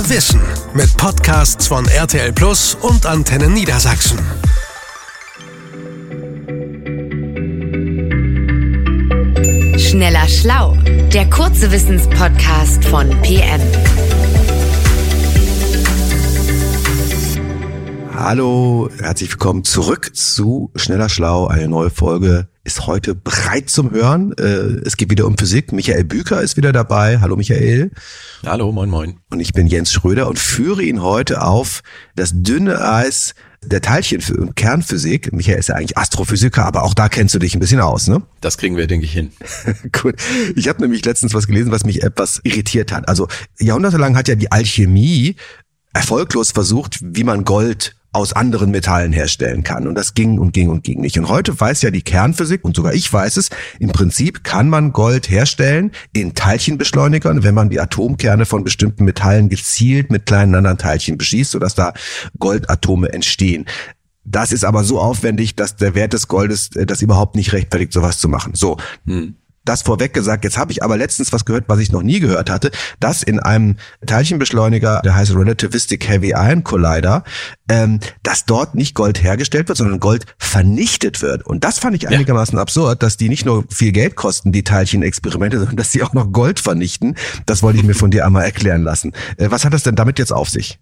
Mehr Wissen mit Podcasts von RTL Plus und Antenne Niedersachsen. Schneller Schlau, der kurze Wissenspodcast von PM. Hallo, herzlich willkommen zurück zu Schneller Schlau. Eine neue Folge ist heute bereit zum Hören. Es geht wieder um Physik. Michael Büker ist wieder dabei. Hallo Michael. Hallo, moin moin. Und ich bin Jens Schröder und führe ihn heute auf das dünne Eis der Teilchen- und Kernphysik. Michael ist ja eigentlich Astrophysiker, aber auch da kennst du dich ein bisschen aus, ne? Das kriegen wir, denke ich, hin. Gut. Ich habe nämlich letztens was gelesen, was mich etwas irritiert hat. Also jahrhundertelang hat ja die Alchemie erfolglos versucht, wie man Gold aus anderen Metallen herstellen kann. Und das ging nicht. Und heute weiß ja die Kernphysik, und sogar ich weiß es, im Prinzip kann man Gold herstellen in Teilchenbeschleunigern, wenn man die Atomkerne von bestimmten Metallen gezielt mit kleinen anderen Teilchen beschießt, sodass da Goldatome entstehen. Das ist aber so aufwendig, dass der Wert des Goldes das überhaupt nicht rechtfertigt, sowas zu machen. So. Das vorweg gesagt, jetzt habe ich aber letztens was gehört, was ich noch nie gehört hatte, dass in einem Teilchenbeschleuniger, der heißt Relativistic Heavy Ion Collider, dass dort nicht Gold hergestellt wird, sondern Gold vernichtet wird. Und das fand ich einigermaßen absurd, dass die nicht nur viel Geld kosten, die Teilchenexperimente, sondern dass die auch noch Gold vernichten. Das wollte ich mir von dir einmal erklären lassen. Was hat das denn damit jetzt auf sich?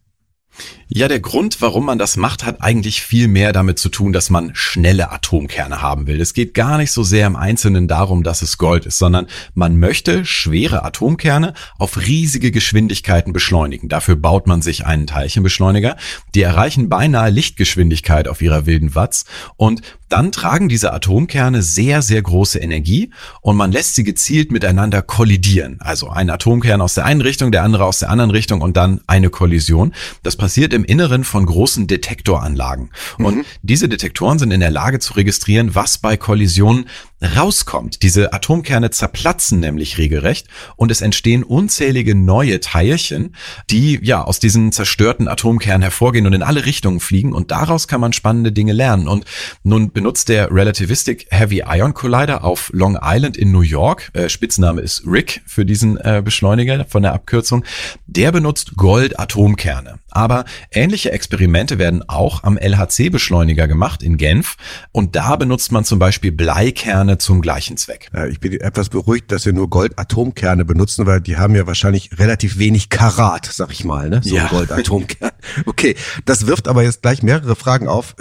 Ja, der Grund, warum man das macht, hat eigentlich viel mehr damit zu tun, dass man schnelle Atomkerne haben will. Es geht gar nicht so sehr im Einzelnen darum, dass es Gold ist, sondern man möchte schwere Atomkerne auf riesige Geschwindigkeiten beschleunigen. Dafür baut man sich einen Teilchenbeschleuniger. Die erreichen beinahe Lichtgeschwindigkeit auf ihrer wilden Watts und dann tragen diese Atomkerne sehr, sehr große Energie und man lässt sie gezielt miteinander kollidieren. Also ein Atomkern aus der einen Richtung, der andere aus der anderen Richtung und dann eine Kollision. Das passiert im Inneren von großen Detektoranlagen. Und diese Detektoren sind in der Lage zu registrieren, was bei Kollisionen rauskommt. Diese Atomkerne zerplatzen nämlich regelrecht und es entstehen unzählige neue Teilchen, die ja aus diesen zerstörten Atomkernen hervorgehen und in alle Richtungen fliegen und daraus kann man spannende Dinge lernen. Und nun benutzt der Relativistic Heavy Ion Collider auf Long Island in New York, Spitzname ist RHIC für diesen Beschleuniger von der Abkürzung, der benutzt Gold-Atomkerne. Aber ähnliche Experimente werden auch am LHC-Beschleuniger gemacht in Genf und da benutzt man zum Beispiel Bleikerne zum gleichen Zweck. Ich bin etwas beruhigt, dass wir nur Goldatomkerne benutzen, weil die haben ja wahrscheinlich relativ wenig Karat, sag ich mal, ne? So ein Goldatomkern. Okay, das wirft aber jetzt gleich mehrere Fragen auf.